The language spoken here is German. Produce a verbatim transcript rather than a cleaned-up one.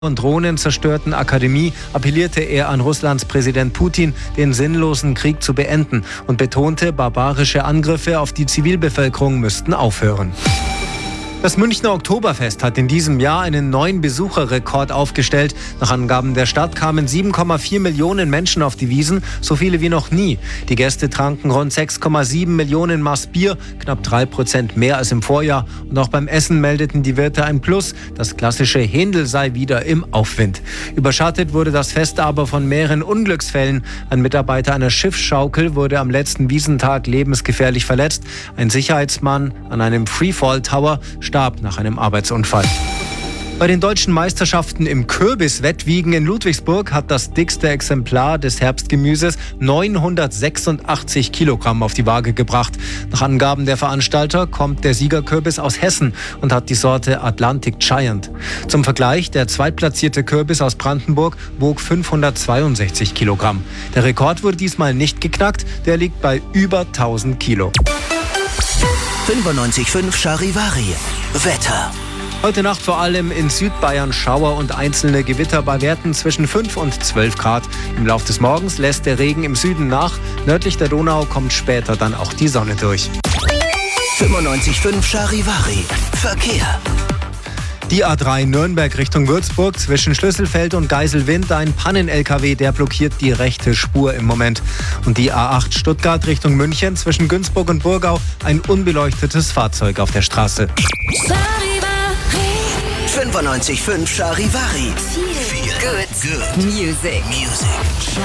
und Drohnen zerstörten Akademie appellierte er an Russlands Präsident Putin, den sinnlosen Krieg zu beenden und betonte, barbarische Angriffe auf die Zivilbevölkerung müssten aufhören. Das Münchner Oktoberfest hat in diesem Jahr einen neuen Besucherrekord aufgestellt. Nach Angaben der Stadt kamen sieben Komma vier Millionen Menschen auf die Wiesn, so viele wie noch nie. Die Gäste tranken rund sechs Komma sieben Millionen Maß Bier, knapp drei Prozent mehr als im Vorjahr. Und auch beim Essen meldeten die Wirte ein Plus. Das klassische Händel sei wieder im Aufwind. Überschattet wurde das Fest aber von mehreren Unglücksfällen. Ein Mitarbeiter einer Schiffsschaukel wurde am letzten Wiesntag lebensgefährlich verletzt. Ein Sicherheitsmann an einem Freefall Tower starb nach einem Arbeitsunfall. Bei den deutschen Meisterschaften im Kürbiswettwiegen in Ludwigsburg hat das dickste Exemplar des Herbstgemüses neunhundertsechsundachtzig Kilogramm auf die Waage gebracht. Nach Angaben der Veranstalter kommt der Siegerkürbis aus Hessen und hat die Sorte Atlantic Giant. Zum Vergleich, der zweitplatzierte Kürbis aus Brandenburg wog fünfhundertzweiundsechzig Kilogramm. Der Rekord wurde diesmal nicht geknackt, der liegt bei über tausend Kilo. fünfundneunzig Komma fünf Charivari. Wetter. Heute Nacht vor allem in Südbayern Schauer und einzelne Gewitter bei Werten zwischen fünf und zwölf Grad. Im Laufe des Morgens lässt der Regen im Süden nach. Nördlich der Donau kommt später dann auch die Sonne durch. fünfundneunzig Komma fünf Charivari. Verkehr. Die A drei Nürnberg Richtung Würzburg zwischen Schlüsselfeld und Geiselwind. Ein Pannen-L K W, der blockiert die rechte Spur im Moment. Und die A acht Stuttgart Richtung München zwischen Günzburg und Burgau. Ein unbeleuchtetes Fahrzeug auf der Straße. fünfundneunzig Komma fünf Charivari. Good. Good. Music. Music.